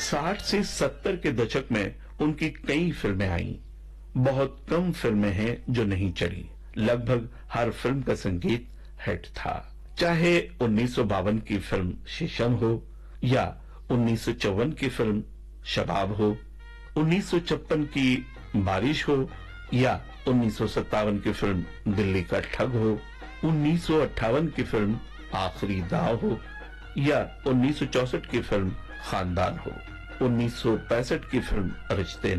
60 से 70 के दशक में उनकी कई फिल्में आईं। बहुत कम फिल्में हैं जो नहीं चली। लगभग हर फिल्म का संगीत हिट था, चाहे 1952 की फिल्म शीशम हो या 1954 की फिल्म शबाब हो, 1956 की बारिश हो या 1957 की फिल्म दिल्ली का ठग हो, 1958 की फिल्म आखिरी दाव हो या 1964 की फिल्म खानदान हो, 1965 की फिल्म रिश्ते